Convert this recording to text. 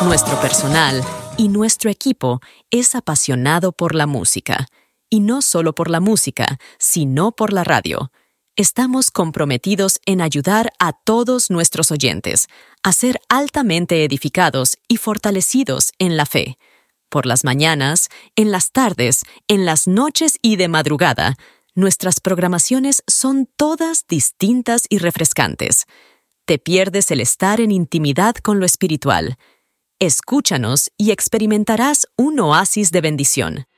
Nuestro personal y nuestro equipo es apasionado por la música. Y no solo por la música, sino por la radio. Estamos comprometidos en ayudar a todos nuestros oyentes a ser altamente edificados y fortalecidos en la fe. Por las mañanas, en las tardes, en las noches y de madrugada, nuestras programaciones son todas distintas y refrescantes. Te pierdes el estar en intimidad con lo espiritual. Escúchanos y experimentarás un oasis de bendición.